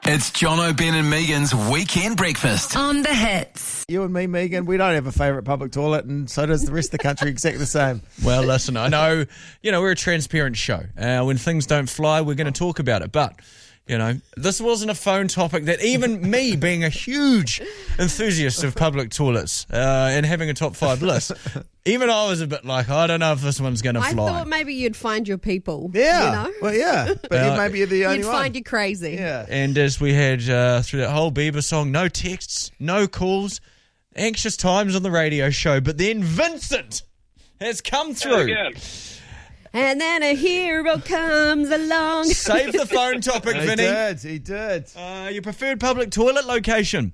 It's Jono, Ben and Megan's Weekend Breakfast. On the hits. You and me, Megan, we don't have a favourite public toilet, and so does the rest of the country, exactly the same. Well, listen, I know, we're a transparent show. When things don't fly, we're going to talk about it. But, this wasn't a phone topic that even me, being a huge enthusiast of public toilets and having a top 5 list, even I was a bit like, I don't know if this one's going to fly. I thought maybe you'd find your people. Yeah. Well, yeah. But maybe you're the only you'd one. You'd find you crazy. Yeah. And as we had through that whole Bieber song, no texts, no calls, anxious times on the radio show. But then Vincent has come through. And then a hero comes along. Save the phone topic, Vinny. He did. Your preferred public toilet location?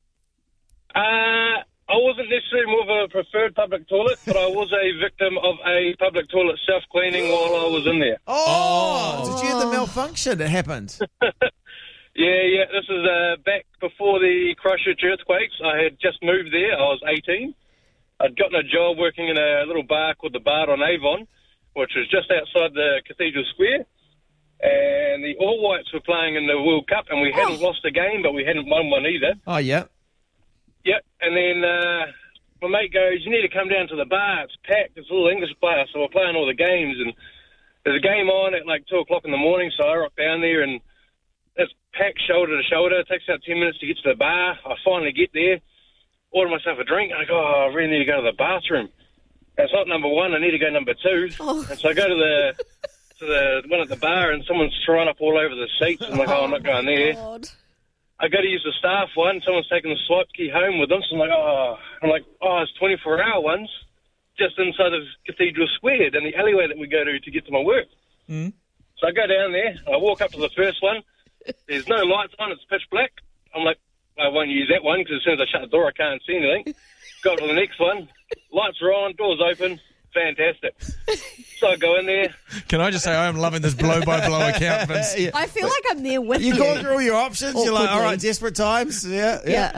I wasn't necessarily more of a preferred public toilet, but I was a victim of a public toilet self-cleaning while I was in there. Oh. Did you hear the malfunction that happened? Yeah. This is back before the Christchurch earthquakes. I had just moved there. I was 18. I'd gotten a job working in a little bar called the Bar on Avon, which was just outside the Cathedral Square. And the All Whites were playing in the World Cup, and we hadn't lost a game, but we hadn't won one either. Oh, yeah. Yep, and then my mate goes, you need to come down to the bar, it's packed, it's all English players, so we're playing all the games, and there's a game on at like 2 o'clock in the morning, so I rock down there, and it's packed shoulder to shoulder. It takes about 10 minutes to get to the bar. I finally get there, order myself a drink, and I go, I really need to go to the bathroom. And it's not number 1, I need to go number 2. And so I go to the one at the bar, and someone's thrown up all over the seats. I'm like, I'm not going there. God. I go to use the staff one. Someone's taken the swipe key home with them. So I'm like, it's 24-hour ones just inside of Cathedral Square down the alleyway that we go to get to my work. So I go down there. I walk up to the first one. There's no lights on. It's pitch black. I'm like, I won't use that one because as soon as I shut the door, I can't see anything. Go to the next one. Lights are on. Doors open. Fantastic. So I go in there. Can I just say I am loving this blow-by-blow account, Vince? Yeah. I feel like I'm there with you. You go through all your options. You're like, all right, desperate times. Yeah. Oh, yeah.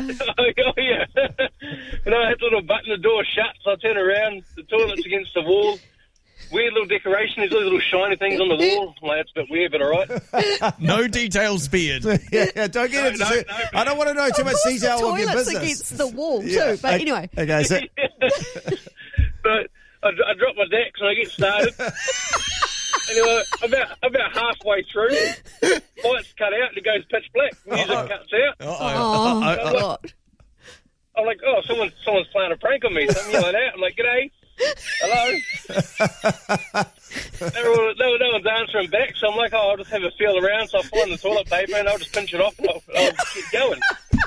And I had to little button the door shut, so I turn around. The toilet's against the wall. Weird little decoration. There's those little shiny things on the wall. I'm like, that's a bit weird, but all right. No details spared. Yeah, don't get into it. I don't want to know too much detail of your Toilet's business. against the wall, too. But anyway. Okay, so... But I drop my decks and I get started. Anyway, about halfway through, lights cut out and it goes pitch black. Music cuts out. God. I'm like, someone's playing a prank on me. So I'm yelling out. I'm like, g'day. Hello. No one's answering back. So I'm like, I'll just have a feel around. So I find the toilet paper and I'll just pinch it off and I'll keep going.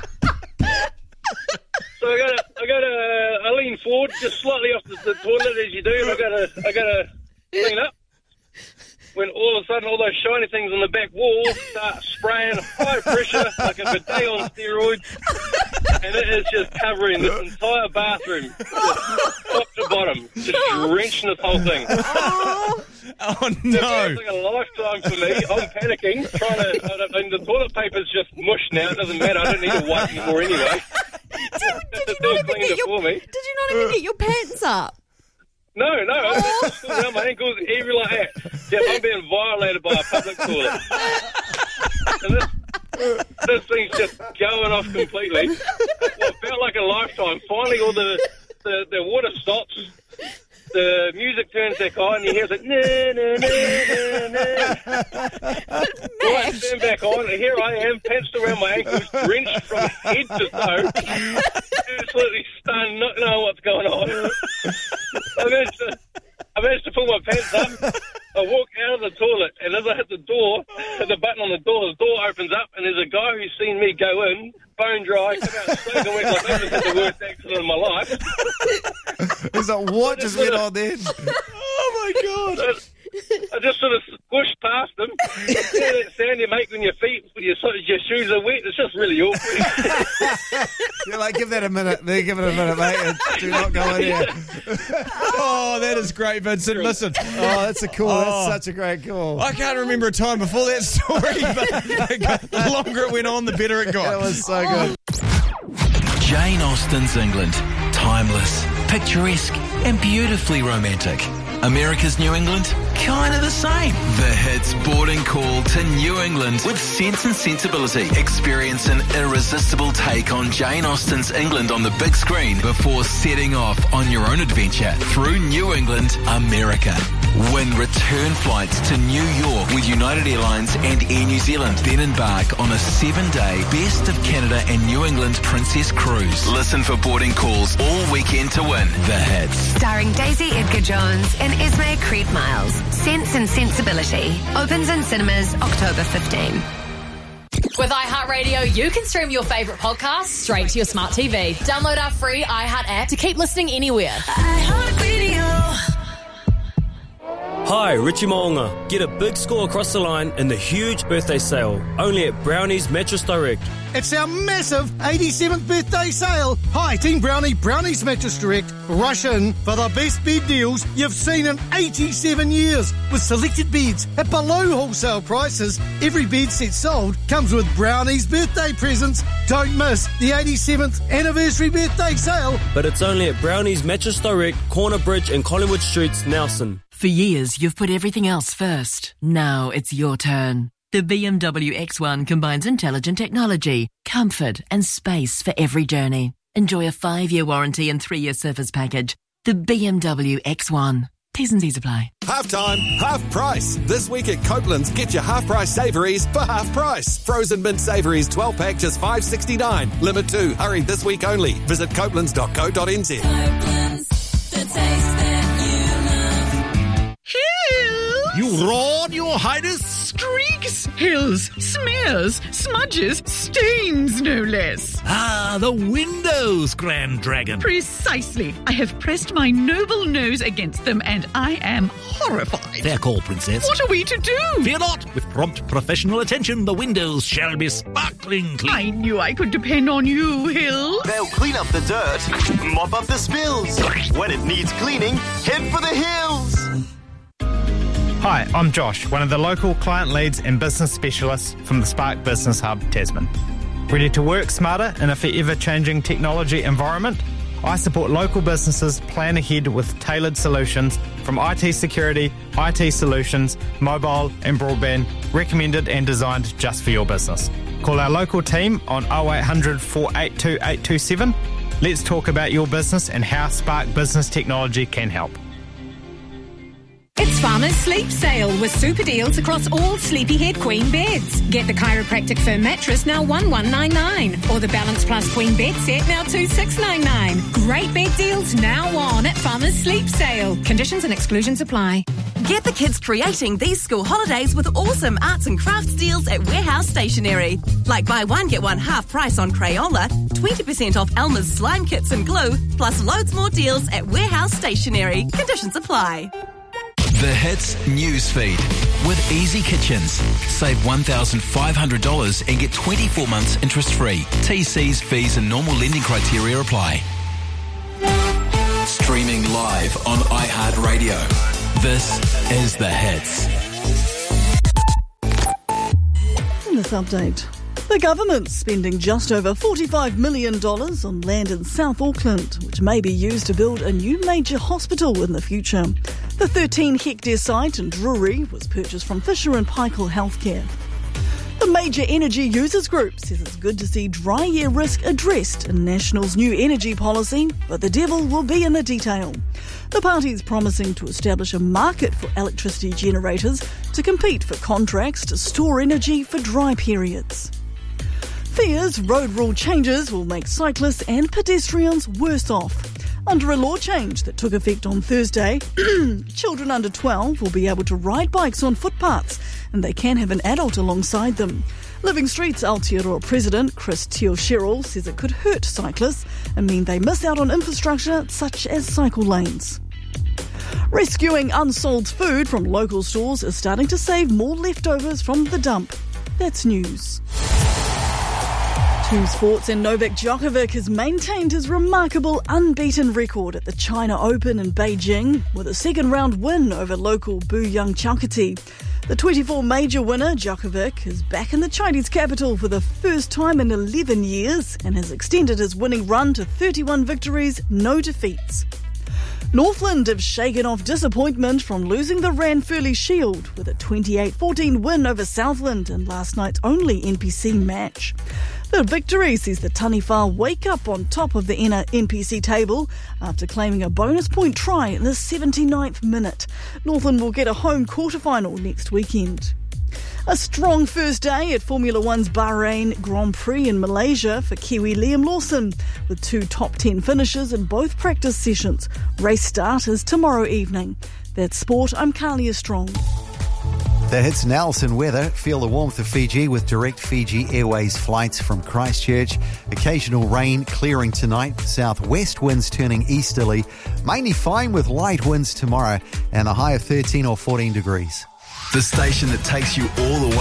So I lean forward just slightly off the toilet as you do, and I got to clean up. When all of a sudden all those shiny things on the back wall start spraying high pressure like a bidet on steroids, and it is just covering this entire bathroom, just top to bottom, just drenching this whole thing. Oh no! It's like a lifetime for me. I'm panicking, and the toilet paper's just mush now. It doesn't matter. I don't need to wipe anymore anyway. Did you not even get your pants up? No, I'm still around my ankles, every like that. Yeah, I'm being violated by a public toilet. And this thing's just going off completely. What felt like a lifetime. Finally, all the water stops. The music turns back on, and you hear it like, I stand back on, and here I am, pants around my ankles, drenched from head to toe, absolutely stunned, not knowing what's going on. I managed to pull my pants up. I walk out of the toilet, and as I hit the door, hit the button on the door opens up, and there's a guy who's seen me go in, bone dry, come out soaking wet, like I just had the worst accident of my life. He's like, what just went on then? Oh, my God. I just sort of squished past him. You know that sound you make when your shoes are wet? It's just really awkward. You're like, give that a minute. Give it a minute, mate. And do not go in here. Oh, that is great, Vincent. Listen. Oh, that's that's such a great call. I can't remember a time before that story, but the longer it went on, the better it got. That was so good. Jane Austen's England. Timeless, picturesque, and beautifully romantic. America's New England? Kind of the same. The Hits boarding call to New England with Sense and Sensibility. Experience an irresistible take on Jane Austen's England on the big screen before setting off on your own adventure through New England, America. Win return flights to New York with United Airlines and Air New Zealand. Then embark on a 7-day Best of Canada and New England Princess Cruise. Listen for boarding calls all weekend to win. The Hits. Starring Daisy Edgar-Jones and Esme Creed Miles. Sense and Sensibility. Opens in cinemas October 15. With iHeartRadio, you can stream your favourite podcasts straight to your smart TV. Download our free iHeart app to keep listening anywhere. iHeartRadio. Hi, Richie Mo'unga. Get a big score across the line in the huge birthday sale, only at Brownie's Mattress Direct. It's our massive 87th birthday sale. Hi, Team Brownie, Brownie's Mattress Direct. Rush in for the best bed deals you've seen in 87 years. With selected beds at below wholesale prices, every bed set sold comes with Brownie's birthday presents. Don't miss the 87th anniversary birthday sale. But it's only at Brownie's Mattress Direct, Corner Bridge and Collingwood Streets, Nelson. For years, you've put everything else first. Now it's your turn. The BMW X1 combines intelligent technology, comfort and space for every journey. Enjoy a 5-year warranty and 3-year service package. The BMW X1. T's and C's apply. Half time, half price. This week at Copeland's, get your half price savouries for half price. Frozen mint savouries 12-pack just $5.69. Limit 2. Hurry this week only. Visit copelands.co.nz. Copeland's, the taste that you love. You roared, Your Highness. Streaks, hills, smears, smudges, stains, no less. Ah, the windows, Grand Dragon. Precisely. I have pressed my noble nose against them, and I am horrified. Fair call, Princess. What are we to do? Fear not. With prompt professional attention, the windows shall be sparkling clean. I knew I could depend on you, Hills. They'll clean up the dirt, mop up the spills. When it needs cleaning, head for the hills. Hi, I'm Josh, one of the local client leads and business specialists from the Spark Business Hub, Tasman. Ready to work smarter in a forever changing technology environment? I support local businesses plan ahead with tailored solutions from IT security, IT solutions, mobile and broadband, recommended and designed just for your business. Call our local team on 0800 482 827. Let's talk about your business and how Spark Business Technology can help. It's Farmer's Sleep Sale with super deals across all Sleepyhead Queen beds. Get the Chiropractic Firm mattress now $1199 or the Balance Plus Queen bed set now $2699. Great bed deals now on at Farmer's Sleep Sale. Conditions and exclusions apply. Get the kids creating these school holidays with awesome arts and crafts deals at Warehouse Stationery. Like buy one, get one half price on Crayola, 20% off Elmer's slime kits and glue, plus loads more deals at Warehouse Stationery. Conditions apply. The Hits newsfeed with Easy Kitchens. Save $1,500 and get 24 months interest-free. TCs, fees and normal lending criteria apply. Streaming live on iHeartRadio. This is The Hits. In this update, the government's spending just over $45 million on land in South Auckland, which may be used to build a new major hospital in the future. The 13-hectare site in Drury was purchased from Fisher & Paykel Healthcare. The major energy users group says it's good to see dry year risk addressed in National's new energy policy, but the devil will be in the detail. The party is promising to establish a market for electricity generators to compete for contracts to store energy for dry periods. Fears road rule changes will make cyclists and pedestrians worse off. Under a law change that took effect on Thursday, children under 12 will be able to ride bikes on footpaths and they can have an adult alongside them. Living Street's Aotearoa President Chris Teal-Sherrill says it could hurt cyclists and mean they miss out on infrastructure such as cycle lanes. Rescuing unsold food from local stores is starting to save more leftovers from the dump. That's news. Team Sports and Novak Djokovic has maintained his remarkable unbeaten record at the China Open in Beijing with a second-round win over local Bu Yangqiao. The 24 major winner, Djokovic, is back in the Chinese capital for the first time in 11 years and has extended his winning run to 31 victories, no defeats. Northland have shaken off disappointment from losing the Ranfurly Shield with a 28-14 win over Southland in last night's only NPC match. The victory sees the Taniwha wake up on top of the NPC table after claiming a bonus point try in the 79th minute. Northland will get a home quarterfinal next weekend. A strong first day at Formula One's Bahrain Grand Prix in Malaysia for Kiwi Liam Lawson, with 2 top 10 finishes in both practice sessions. Race start is tomorrow evening. That's sport. I'm Carlia Strong. The Hits Nelson weather. Feel the warmth of Fiji with direct Fiji Airways flights from Christchurch. Occasional rain clearing tonight. Southwest winds turning easterly. Mainly fine with light winds tomorrow and a high of 13 or 14 degrees. The station that takes you all the way